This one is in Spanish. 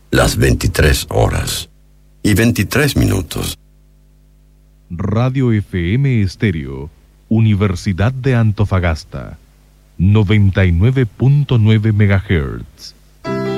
las 23 horas y 23 minutos. Radio FM Estéreo, Universidad de Antofagasta, 99.9 MHz.